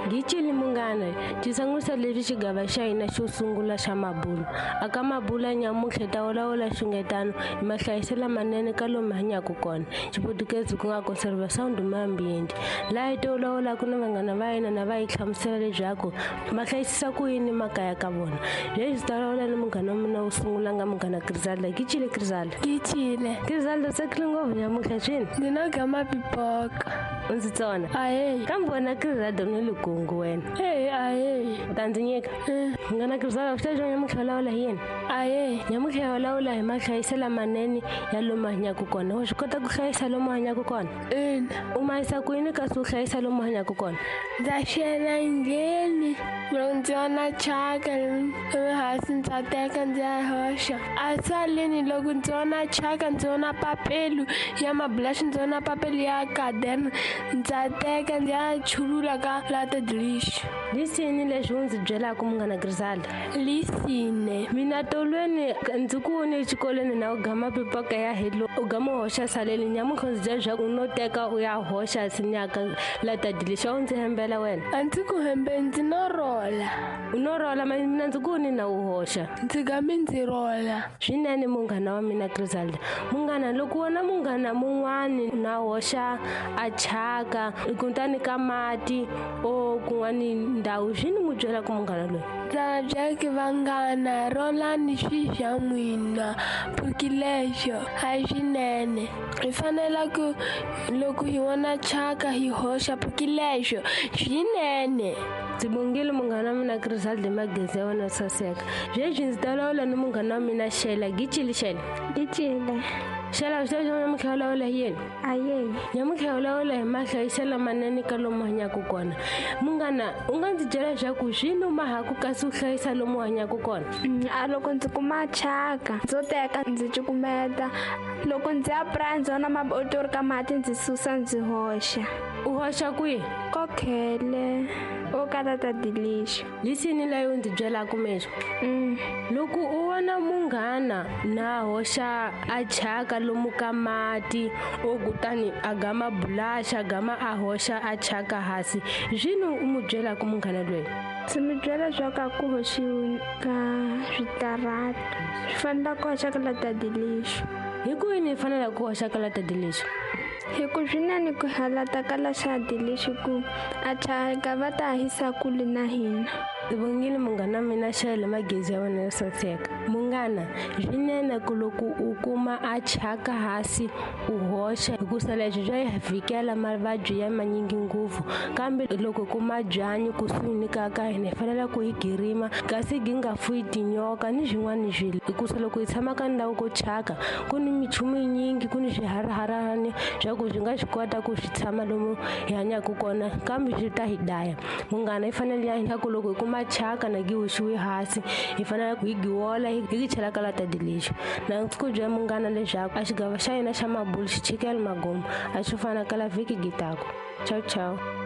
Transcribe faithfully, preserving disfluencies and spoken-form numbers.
Gicili munghana, tisangusa leswi xigava xa hina xo sungula xa mabulu. Aka mabulu nyamutlhe ta olawula xungetano hi mahlayiselo manene ka lomu hanyaka kona. Xiputukezi ku nga conserva sound ambient. Laha hi tolawulaka na vanghana va hina na va hi hlamusela leswaku ma hlayisisa ku yini makaya ka vona. Leswi swi talawula ni munghana wa mina wo sungula nga munghana Griselda. Gicili Griselda. Gicile. Griselda tsakile ngopfu nyamutlha swini. Ndzi na gama pipoka. Ndzi tsona. Aye. Kambe wena Griselda u ni lukungu wena. Hey, aye. U ta ndzi nyika? Munghana Griselda swi ta nyamutlha olawula hi yini? Aye. Nyamutlha hi olawula hi mahlayiselo manene ya lomu hanyaka kona. Wa swi kota ku hlayisa lomu hanyaka kona? Ina. U mahisa ku yini kasi u hlayisa lomu hanyaka kona? Ndza xela ndzeni loko ndzi vona thyaka ehansi ndza teka ndzi ya hoxa. A saleni loko ndzi vona thyaka ndzi vona papelu ya mabulashi ndzi vona papelu ya Cadena ndza teka ndzi ya chulula ka Lata Delish. Lisini leswi u ndzi byelaka munghana Griselda? Lisine. Mina tolweni ndzi ku vone exikolweni na u gama pipoka ya hello u gama u hoxa saleni nyamutlha ndzi byela leswaku u no teka u ya hoxa sinyaka Lata Delish. A wu ndzi hembela wena? A ndzi ku hembe ndzi no rola. U no rola mina ndzi ku voni na u hoxa. Ndzi gami ndzi rola. Swinene munghana wa mina Griselda. Munghana loko wona munghana mun'wani na hoxa a thyaka kutani ka mati o kun'wani ndhawu swi ni mu byela ku munghana loyi? Ndza byela ku vanghana rolani swi swa n'wina phukilexo a hi swinene. Hi fanele ku loko hi vona thyaka hi hoxa phukilexo swinene. Ndzi bongile munghana wa mina Griselda magezi ya wena saseka. Sweswi ndzi ta lawula ni munghana wa mina Shela. Gicili Shela. Gicile. Shela swi ta nyamutlha olawula hi yini? Aye. Nyamutlha olawula hi mahlayiselo manene ka lomu hanyaka kona. Munghana u nga ndzi byela leswaku swini u mahaka kasi u hlayisa lomu hanyaka kona? A loko ndzi kuma thyaka ndzo teka ndzi cukumeta. Loko ndzi ya praya ndzi vona mabotori ka mati ndzi susa ndzi hoxa. U hoxa kwihi? Kokhele o ka Lata Delish. Lisini leyi u ndzi byelaka meswo? Loko u vona munghana na hoxa a thyaka lomu ka mati o kutani a gama bulasha gama a hoxa a thyaka hansi swini u mu byelaka munghana loyi? Ndzi mi byela leswaku a ku hoxiwi ka switarata swi fanele ku hoxa ka Lata Delish. Hi ku yini hi fanele ku hoxa ka Lata Delish? Hi ku swinene ku halata ka Lata Delish ku a thyaka va ta hisa kule na hina. Ndzi bongile munghana wa mina Shela magezi ya wena yo saseka. Munghana swinene ku loko u kuma a thyaka hansi u hoxa hikusa leswi swa hi fikela mavabyi ya manyingi ngopfu kambe loko ku ma byanyi kusuhi ni ka ka hina hi fanele ku hi girima kasi gi nga fuyi tinyoka ni swin'wana swilo hikusa loko hi tshama ka ndhawu ko thyaka ku ni minchumu yinyingi ku ni swihariharani swa ku swi nga swi kota ku swi tshama lomu hi hanyaka kona kambe swi ta hi daya. Munghana hi fanele ya leswaku loko hi kuma thyaka na gi hoxiwe hansi hi fanele ku hi gi wola hi gi chela ka Lata Delish. Na ndzi ku byela munghana leswaku a xigava xa hina xa mabulu xi chikela magomo a xi fana kala vhiki gi tako. Ciao ciao.